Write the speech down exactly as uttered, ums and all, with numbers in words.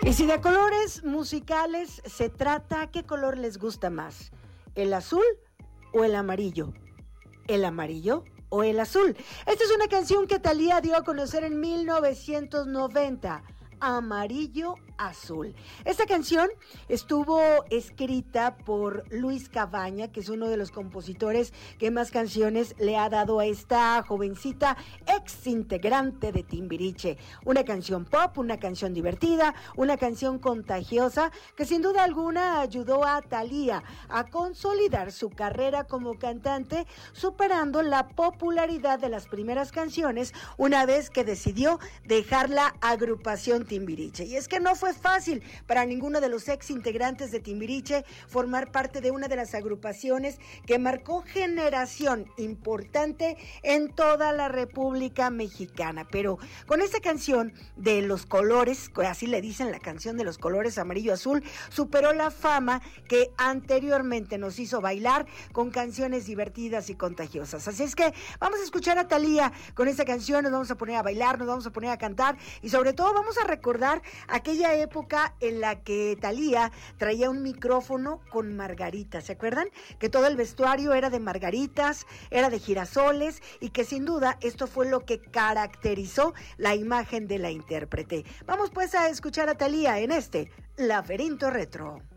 Y si de colores musicales se trata, ¿qué color les gusta más? ¿El azul o el amarillo? ¿El amarillo o el azul? Esta es una canción que Thalía dio a conocer en mil novecientos noventa. Amarillo Azul. Esta canción estuvo escrita por Luis Cabaña, que es uno de los compositores que más canciones le ha dado a esta jovencita ex integrante de Timbiriche. Una canción pop, una canción divertida, una canción contagiosa que sin duda alguna ayudó a Thalía a consolidar su carrera como cantante, superando la popularidad de las primeras canciones una vez que decidió dejar la agrupación Timbiriche. Y es que no fue fácil para ninguno de los ex integrantes de Timbiriche formar parte de una de las agrupaciones que marcó generación importante en toda la República Mexicana. Pero con esta canción de los colores, así le dicen la canción de los colores amarillo azul, superó la fama que anteriormente nos hizo bailar con canciones divertidas y contagiosas. Así es que vamos a escuchar a Thalía con esta canción, nos vamos a poner a bailar, nos vamos a poner a cantar y sobre todo vamos a recordar aquella época en la que Thalía traía un micrófono con margaritas, ¿se acuerdan? Que todo el vestuario era de margaritas, era de girasoles y que sin duda esto fue lo que caracterizó la imagen de la intérprete. Vamos pues a escuchar a Thalía en este Laberinto Retro.